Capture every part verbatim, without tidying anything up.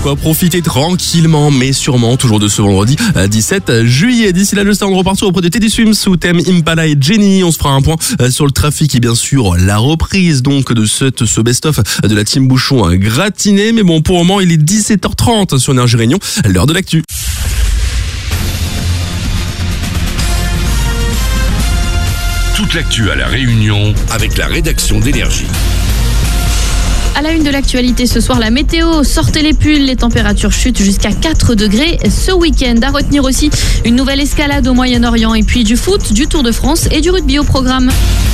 quoi profiter tranquillement, mais sûrement, toujours de ce vendredi dix-sept juillet. D'ici là, le stand repartir auprès de Teddy Swims sous thème Impala et Jenny. On se fera un point sur le trafic et bien sûr la reprise donc de cette, ce best-of de la team Bouchon gratiné. Mais bon, pour le moment, il est dix-sept heures trente sur Énergie Réunion, l'heure de l'actu. Toute l'actu à La Réunion avec la rédaction d'Énergie. À la une de l'actualité ce soir, la météo. Sortez les pulls, les températures chutent jusqu'à quatre degrés ce week-end. À retenir aussi une nouvelle escalade au Moyen-Orient et puis du foot, du Tour de France et du rugby au programme.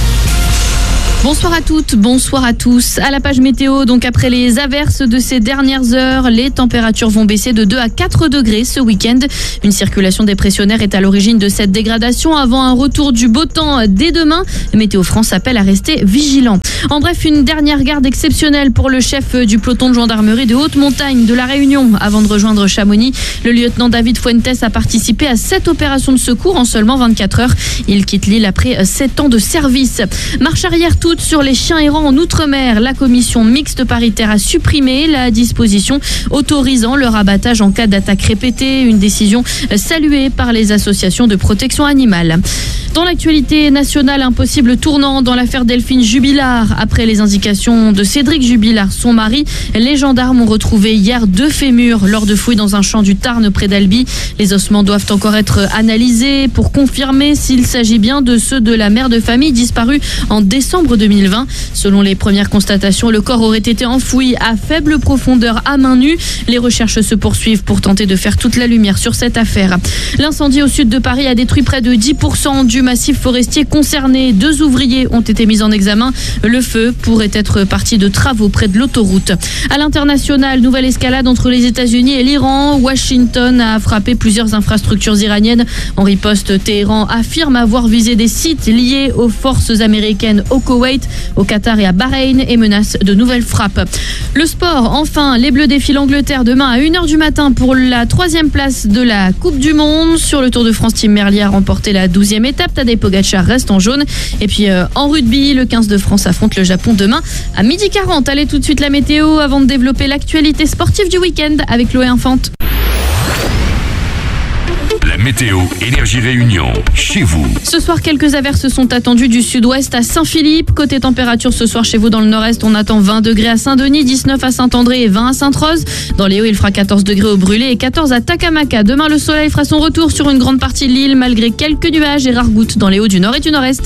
Bonsoir à toutes, bonsoir à tous. À la page météo, donc après les averses de ces dernières heures, les températures vont baisser de deux à quatre degrés ce week-end. Une circulation dépressionnaire est à l'origine de cette dégradation avant un retour du beau temps dès demain. Météo France appelle à rester vigilant. En bref, une dernière garde exceptionnelle pour le chef du peloton de gendarmerie de haute montagne de la Réunion. Avant de rejoindre Chamonix, le lieutenant David Fuentes a participé à sept opérations de secours en seulement vingt-quatre heures. Il quitte l'île après sept ans de service. Marche arrière tout sur les chiens errants en Outre-mer. La commission mixte paritaire a supprimé la disposition autorisant leur abattage en cas d'attaque répétée. Une décision saluée par les associations de protection animale. Dans l'actualité nationale, un possible tournant dans l'affaire Delphine Jubilard. Après les indications de Cédric Jubilard, son mari, les gendarmes ont retrouvé hier deux fémurs lors de fouilles dans un champ du Tarn près d'Albi. Les ossements doivent encore être analysés pour confirmer s'il s'agit bien de ceux de la mère de famille disparue en décembre deux mille vingt. Selon les premières constatations, le corps aurait été enfoui à faible profondeur à main nue. Les recherches se poursuivent pour tenter de faire toute la lumière sur cette affaire. L'incendie au sud de Paris a détruit près de dix pour cent du massif forestier concerné. Deux ouvriers ont été mis en examen. Le feu pourrait être parti de travaux près de l'autoroute. À l'international, nouvelle escalade entre les États-Unis et l'Iran. Washington a frappé plusieurs infrastructures iraniennes. En riposte, Téhéran affirme avoir visé des sites liés aux forces américaines au Koweït, au Qatar et à Bahreïn et menace de nouvelles frappes. Le sport, enfin, les Bleus défient l'Angleterre demain à une heure du matin pour la troisième place de la Coupe du Monde. Sur le Tour de France, Tim Merlier a remporté la douzième étape. Tadej Pogacar reste en jaune. Et puis euh, en rugby, le quinze de France affronte le Japon demain à midi quarante. Allez, tout de suite la météo avant de développer l'actualité sportive du week-end avec Chloé Infante. La météo Énergie Réunion, chez vous. Ce soir, quelques averses sont attendues du sud-ouest à Saint-Philippe. Côté température, ce soir, chez vous dans le nord-est, on attend vingt degrés à Saint-Denis, dix-neuf à Saint-André et vingt à Sainte-Rose. Dans les Hauts, il fera quatorze degrés au Brûlé et quatorze à Takamaka. Demain, le soleil fera son retour sur une grande partie de l'île, malgré quelques nuages et rares gouttes dans les Hauts du nord et du nord-est.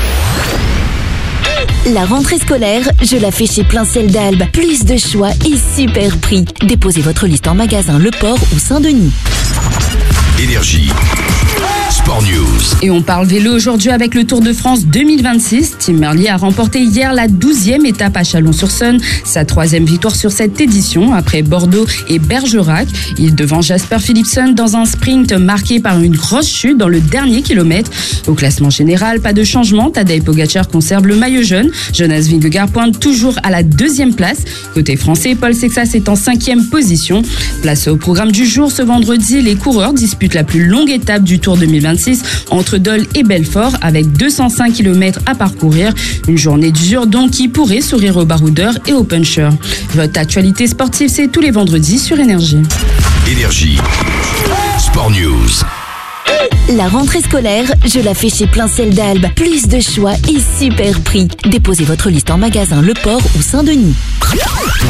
La rentrée scolaire, je la fais chez Plein Ciel d'Albe. Plus de choix et super prix. Déposez votre liste en magasin Le Port ou Saint-Denis. Énergie. Sport News. Et on parle vélo aujourd'hui avec le Tour de France deux mille vingt-six. Tim Merlier a remporté hier la douzième étape à Chalon-sur-Saône. Sa troisième victoire sur cette édition après Bordeaux et Bergerac. Il devance Jasper Philipsen dans un sprint marqué par une grosse chute dans le dernier kilomètre. Au classement général, pas de changement. Tadej Pogacar conserve le maillot jaune. Jonas Vingegaard pointe toujours à la deuxième place. Côté français, Paul Sexas est en cinquième position. Place au programme du jour, ce vendredi, les coureurs disputent la plus longue étape du Tour deux mille vingt-six entre Dole et Belfort avec deux cent cinq kilomètres à parcourir. Une journée dure donc qui pourrait sourire aux baroudeurs et aux punchers. Votre actualité sportive, c'est tous les vendredis sur Énergie. Énergie. Sport News. La rentrée scolaire, je la fais chez Plein Ciel d'Albe. Plus de choix et super prix. Déposez votre liste en magasin Le Port ou Saint-Denis.